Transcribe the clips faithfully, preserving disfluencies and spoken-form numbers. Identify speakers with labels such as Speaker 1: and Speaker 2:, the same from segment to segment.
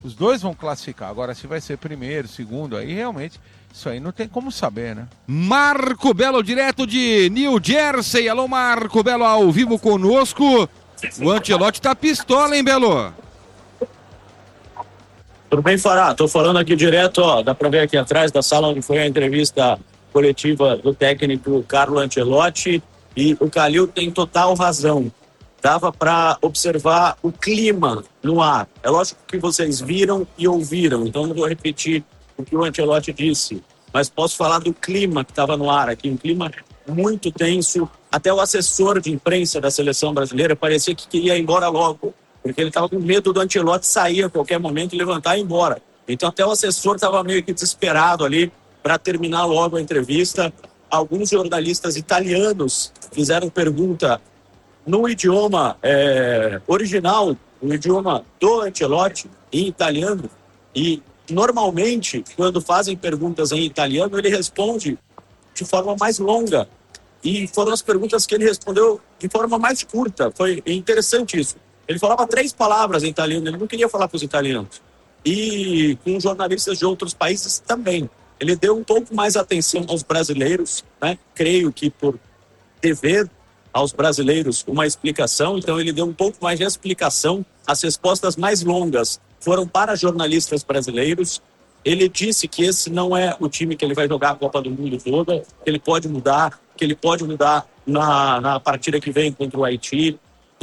Speaker 1: Os dois vão classificar. Agora, se vai ser primeiro, segundo, aí realmente, isso aí não tem como saber, né?
Speaker 2: Marco Belo, direto de New Jersey. Alô, Marco Belo, ao vivo conosco. O Ancelotti tá pistola, hein, Belo?
Speaker 3: Tudo bem, Fará? Tô falando aqui direto, ó, dá pra ver aqui atrás da sala onde foi a entrevista coletiva do técnico Carlo Ancelotti, e o Calil tem total razão. Dava para observar o clima no ar. É lógico que vocês viram e ouviram, então não vou repetir o que o Ancelotti disse, mas posso falar do clima que estava no ar aqui, um clima muito tenso. Até o assessor de imprensa da seleção brasileira parecia que queria ir embora logo, porque ele estava com medo do Ancelotti sair a qualquer momento e levantar e ir embora. Então até o assessor estava meio que desesperado ali para terminar logo a entrevista. Alguns jornalistas italianos fizeram pergunta no idioma é, original, no idioma do Ancelotti, em italiano, e normalmente, quando fazem perguntas em italiano, ele responde de forma mais longa, e foram as perguntas que ele respondeu de forma mais curta. Foi interessante isso. Ele falava três palavras em italiano, ele não queria falar com os italianos, e com jornalistas de outros países também. Ele deu um pouco mais atenção aos brasileiros, né? Creio que por dever aos brasileiros uma explicação, então ele deu um pouco mais de explicação. As respostas mais longas foram para jornalistas brasileiros. Ele disse que esse não é o time que ele vai jogar a Copa do Mundo toda, que ele pode mudar, que ele pode mudar na, na partida que vem contra o Haiti.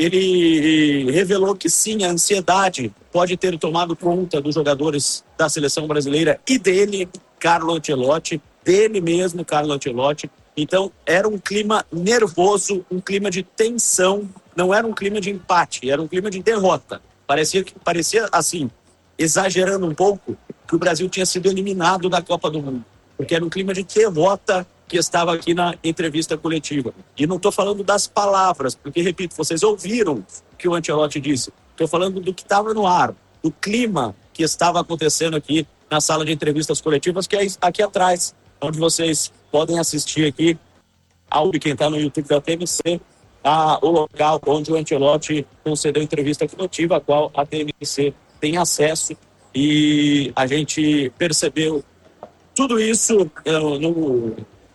Speaker 3: Ele revelou que sim, a ansiedade pode ter tomado conta dos jogadores da seleção brasileira e dele, Carlo Ancelotti, dele mesmo, Carlo Ancelotti. Então, era um clima nervoso, um clima de tensão, não era um clima de empate, era um clima de derrota. Parecia, parecia assim, exagerando um pouco, que o Brasil tinha sido eliminado da Copa do Mundo, porque era um clima de derrota que estava aqui na entrevista coletiva. E não estou falando das palavras, porque, repito, vocês ouviram o que o Ancelotti disse. Estou falando do que estava no ar, do clima que estava acontecendo aqui na sala de entrevistas coletivas, que é aqui atrás, onde vocês podem assistir aqui, ao quem está no YouTube da T M C, a, o local onde o Ancelotti concedeu entrevista coletiva, a qual a T M C tem acesso, e a gente percebeu tudo isso uh, no,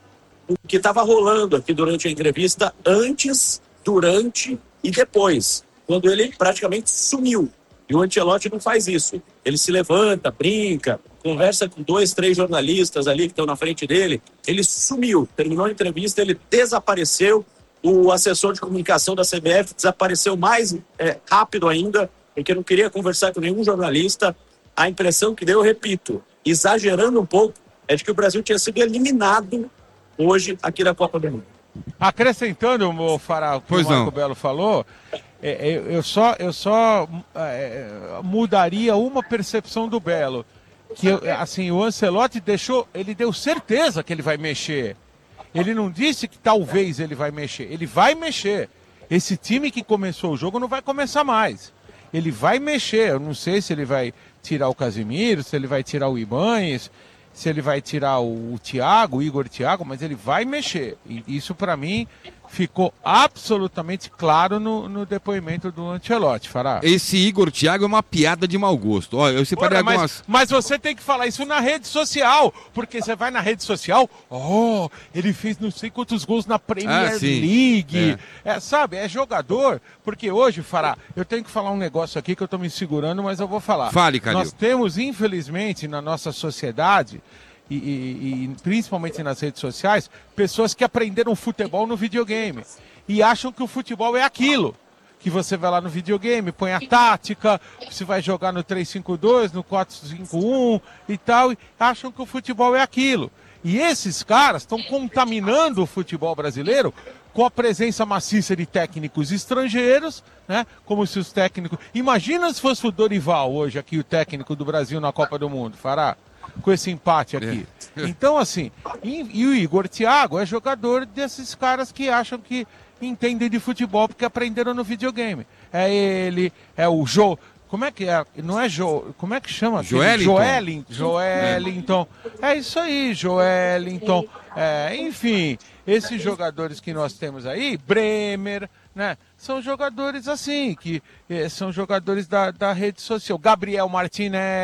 Speaker 3: no que estava rolando aqui durante a entrevista, antes, durante e depois, quando ele praticamente sumiu. E o Ancelotti não faz isso. Ele se levanta, brinca, conversa com dois, três jornalistas ali que estão na frente dele. Ele sumiu, terminou a entrevista, ele desapareceu. O assessor de comunicação da C B F desapareceu mais é, rápido ainda, porque não queria conversar com nenhum jornalista. A impressão que deu, eu repito, exagerando um pouco, é de que o Brasil tinha sido eliminado hoje aqui da Copa do Mundo.
Speaker 1: Acrescentando, o Fará, o que
Speaker 2: pois
Speaker 1: o Marco
Speaker 2: não.
Speaker 1: Belo falou, é, eu, eu só, eu só é, mudaria uma percepção do Belo, que assim, o Ancelotti deixou, ele deu certeza que ele vai mexer. Ele não disse que talvez ele vai mexer, ele vai mexer. Esse time que começou o jogo não vai começar mais. Ele vai mexer, eu não sei se ele vai tirar o Casimiro, se ele vai tirar o Ibañez, se ele vai tirar o, o Thiago, o Igor Thiago, mas ele vai mexer. E isso, para mim, ficou absolutamente claro no, no depoimento do Ancelotti, Fará.
Speaker 2: Esse Igor Thiago é uma piada de mau gosto. Olha, eu separei
Speaker 1: Ora, mas,
Speaker 2: algumas...
Speaker 1: mas você tem que falar isso na rede social, porque você vai na rede social, oh, ele fez não sei quantos gols na Premier
Speaker 2: Ah, sim.
Speaker 1: League. É. É, sabe, é jogador, porque hoje, Fará, eu tenho que falar um negócio aqui que eu tô me segurando, mas eu vou falar.
Speaker 2: Fale, Calil.
Speaker 1: Nós temos, infelizmente, na nossa sociedade, E, e, e principalmente nas redes sociais, pessoas que aprenderam futebol no videogame e acham que o futebol é aquilo, que você vai lá no videogame, põe a tática, você vai jogar no três cinco dois, no quatro cinco um e tal, e acham que o futebol é aquilo. E esses caras estão contaminando o futebol brasileiro com a presença maciça de técnicos estrangeiros, né? Como se os técnicos... Imagina se fosse o Dorival hoje aqui, o técnico do Brasil na Copa do Mundo, Fará, com esse empate aqui. É. Então, assim, e, e o Igor Thiago é jogador desses caras que acham que entendem de futebol porque aprenderam no videogame. É ele, é o Jô... Como é que é? Não é Jô... Como é que chama?
Speaker 2: Joelinton.
Speaker 1: Joelinton. Joelinton. É isso aí, Joelinton. É, enfim, esses jogadores que nós temos aí, Bremer, né? São jogadores assim, que eh, são jogadores da, da rede social. Gabriel Martinez.